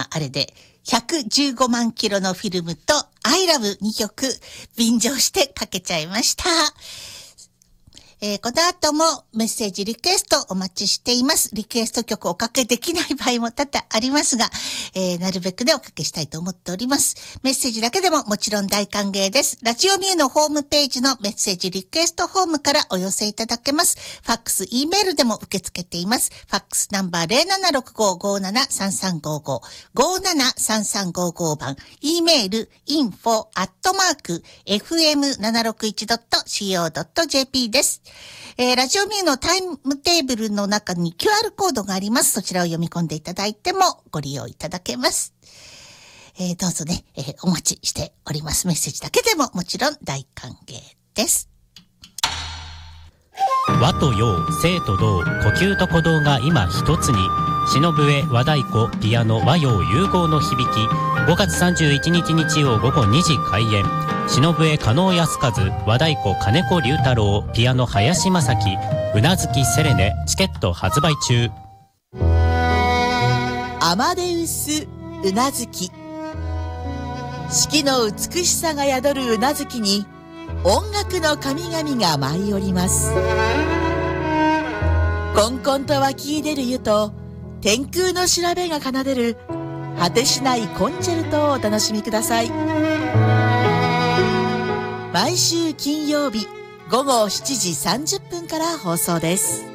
あれで115万キロのフィルムと I love 2曲便乗してかけちゃいました。この後もメッセージリクエストお待ちしています。リクエスト曲おかけできない場合も多々ありますが、なるべくでおかけしたいと思っております。メッセージだけでももちろん大歓迎です。ラジオミューのホームページのメッセージリクエストフォームからお寄せいただけます。ファックス、E メールでも受け付けています。ファックスナンバー 0765573355 573355 番、E メール info@fm761.co.jp です。ラジオミューのタイムテーブルの中に QR コードがあります。そちらを読み込んでいただいてもご利用いただけます。どうぞね、お待ちしております。メッセージだけでももちろん大歓迎です。 和と洋、静と動、呼吸と鼓動が今一つに。篠笛、和太鼓、ピアノ、和洋融合の響き。5月31日日曜午後2時開演。篠笛、加納康和、和太鼓、金子龍太郎、ピアノ、林正樹、うなずきセレネ、チケット発売中。 アマデウスうなずき。四季の美しさが宿るうなずきに音楽の神々が舞い降ります。こんこんと湧き出る湯と天空の調べが奏でる果てしないコンチェルトをお楽しみください。毎週金曜日午後7時30分から放送です。